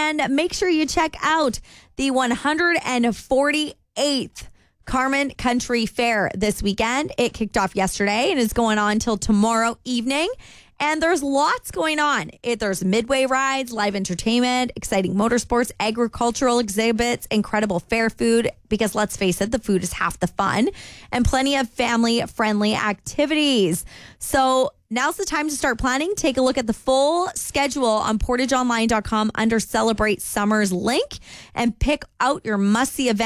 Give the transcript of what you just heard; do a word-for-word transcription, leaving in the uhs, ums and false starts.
And make sure you check out the one hundred forty-eighth Carmen Country Fair this weekend. It kicked off yesterday and is going on till tomorrow evening. And there's lots going on. It, there's midway rides, live entertainment, exciting motorsports, agricultural exhibits, incredible fair food, because let's face it, the food is half the fun, and plenty of family-friendly activities. So now's the time to start planning. Take a look at the full schedule on portage online dot com under Celebrate Summers link and pick out your must-see event